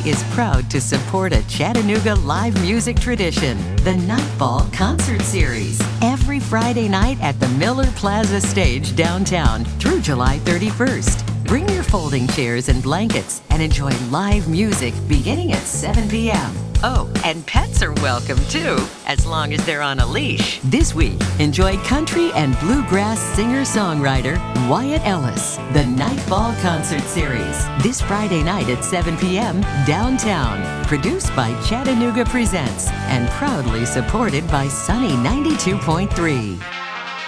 is proud to support a Chattanooga live music tradition, the Nightball Concert Series, every Friday night at the Miller Plaza Stage downtown through July 31st. Bring your folding chairs and blankets and enjoy live music beginning at 7 p.m. Oh, and pets are welcome too, as long as they're on a leash. This week, enjoy country and bluegrass singer-songwriter Wyatt Ellis, the Nightball Concert Series, this Friday night at 7 p.m. downtown. Produced by Chattanooga Presents and proudly supported by Sunny 92.3.